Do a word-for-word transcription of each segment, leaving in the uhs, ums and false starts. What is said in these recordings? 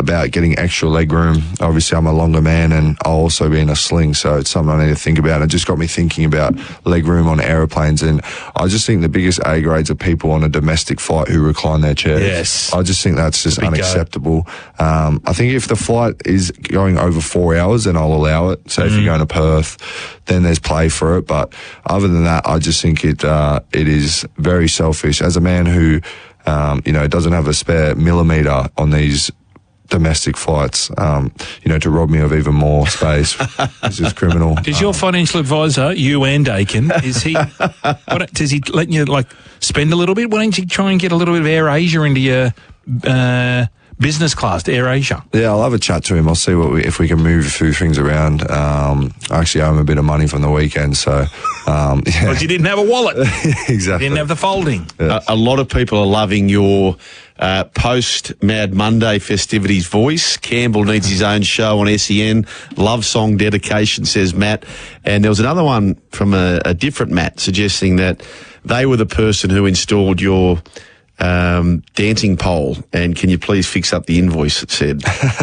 about getting extra leg room. Obviously, I'm a longer man, and I'll also be in a sling, so it's something I need to think about. It just got me thinking about leg room on aeroplanes, and I just think the biggest A grades are people on a domestic flight who recline their chairs. Yes. I just think that's just Big unacceptable. Um, I think if the flight is going over four hours, then I'll allow it. So if Mm. you're going to Perth, then there's play for it. But other than that, I just think it uh, it is very selfish. As a man who, um, you know, doesn't have a spare millimetre on these domestic flights, um, you know, to rob me of even more space, it's just criminal. Does your financial advisor, you and Aiken, is he, what, does he let you, like, spend a little bit? Why don't you try and get a little bit of Air Asia into your uh, business class, to Air Asia? Yeah, I'll have a chat to him. I'll see what we, if we can move a few things around. Um, I actually owe him a bit of money from the weekend, so... Um, yeah. Because you didn't have a wallet. Exactly. You didn't have the folding. Yeah. A, a lot of people are loving your uh, post-Mad Monday festivities voice. Campbell needs his own show on S E N. Love song dedication, says Matt. And there was another one from a, a different Matt suggesting that they were the person who installed your um, dancing pole. And can you please fix up the invoice, it said.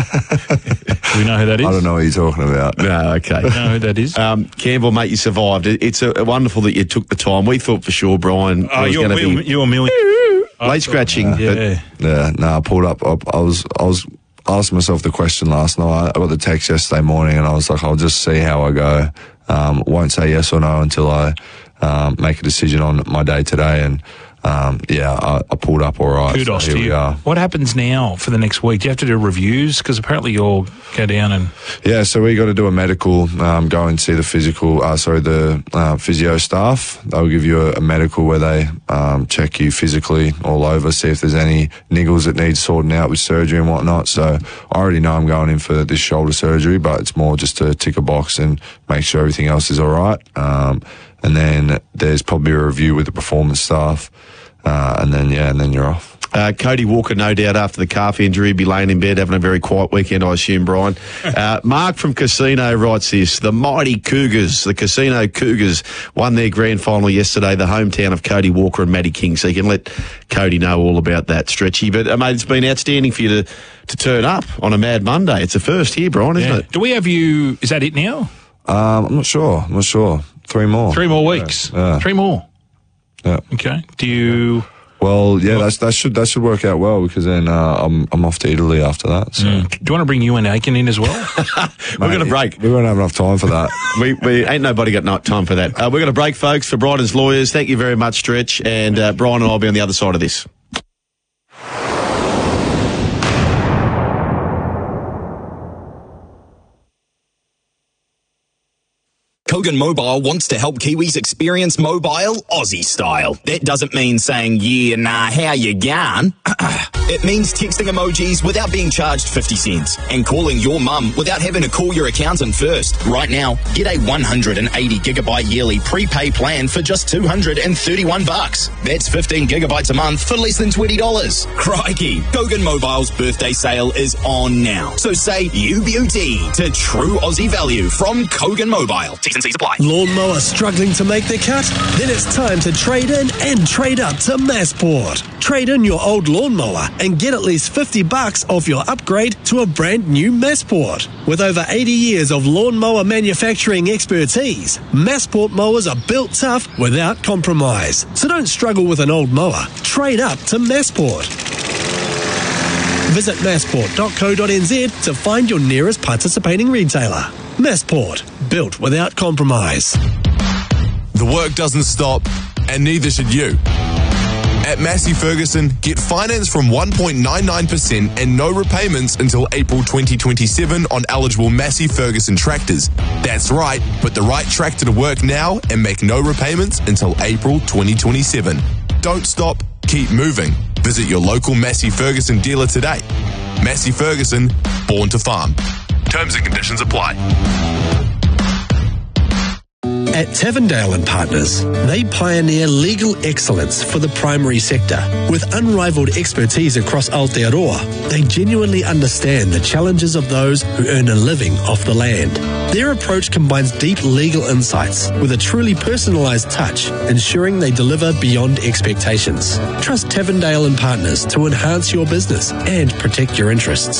Do we know who that is? I don't know what you're talking about. No, okay. Do you know who that is? Um, Campbell, mate, you survived. It, it's a, a wonderful that you took the time. We thought for sure Brian Oh, was you're, going to you're, be you're a million. late scratching. Yeah. Yeah, no, I pulled up. I, I was, I was asked myself the question last night. I got the text yesterday morning, and I was like, I'll just see how I go. Um, won't say yes or no until I um, make a decision on my day today. And um, yeah, I, I pulled up all right. Kudos so to here you. we are. What happens now for the next week? Do you have to do reviews? Because apparently you'll go down and... Yeah, so we got to do a medical, um, go and see the physical, uh, sorry, the uh, physio staff. They'll give you a, a medical where they um, check you physically all over, see if there's any niggles that need sorting out with surgery and whatnot. So I already know I'm going in for this shoulder surgery, but it's more just to tick a box and make sure everything else is all right. Um, and then there's probably a review with the performance staff, uh, and then, yeah, and then you're off. Uh, Cody Walker, no doubt, after the calf injury, be laying in bed having a very quiet weekend, I assume, Brian. Uh, Mark from Casino writes this. The mighty Cougars, the Casino Cougars, won their grand final yesterday, the hometown of Cody Walker and Matty King. So you can let Cody know all about that, Stretchy. But, uh, mate, it's been outstanding for you to, to turn up on a Mad Monday. It's a first here, Brian, isn't Yeah. it? Do we have you... Is that it now? Um, I'm not sure. I'm not sure. Three more. Three more weeks. Yeah. Three more. Yeah. Okay. Do you... Well, yeah, that's, that should that should work out well, because then uh, I'm I'm off to Italy after that. So. Mm. Do you want to bring you and Aiken in as well? We're going to break. We won't have enough time for that. we, we ain't nobody got no time for that. Uh, we're going to break, folks, for Brighton's lawyers. Thank you very much, Stretch. And uh, Brian and I'll be on the other side of this. Kogan Mobile wants to help Kiwis experience mobile Aussie style. That doesn't mean saying, yeah, nah, how you gone? It means texting emojis without being charged fifty cents and calling your mum without having to call your accountant first. Right now, get a one hundred eighty gigabyte yearly prepay plan for just two hundred thirty-one bucks. That's fifteen gigabytes a month for less than twenty dollars. Crikey, Kogan Mobile's birthday sale is on now. So say you beauty to true Aussie value from Kogan Mobile. T's and C's apply. Lawnmower struggling to make the cut? Then it's time to trade in and trade up to Massport. Trade in your old lawnmower and get at least fifty bucks off your upgrade to a brand new Massport. With over eighty years of lawnmower manufacturing expertise, Massport mowers are built tough without compromise. So don't struggle with an old mower. Trade up to Massport. Visit massport dot co dot n z to find your nearest participating retailer. Massport, built without compromise. The work doesn't stop, and neither should you. At Massey Ferguson, get finance from one point nine nine percent and no repayments until April twenty twenty-seven on eligible Massey Ferguson tractors. That's right, put the right tractor to work now and make no repayments until April twenty twenty-seven. Don't stop, keep moving. Visit your local Massey Ferguson dealer today. Massey Ferguson, born to farm. Terms and conditions apply. At Tavendale and Partners, they pioneer legal excellence for the primary sector. With unrivaled expertise across Aotearoa, they genuinely understand the challenges of those who earn a living off the land. Their approach combines deep legal insights with a truly personalised touch, ensuring they deliver beyond expectations. Trust Tavendale and Partners to enhance your business and protect your interests.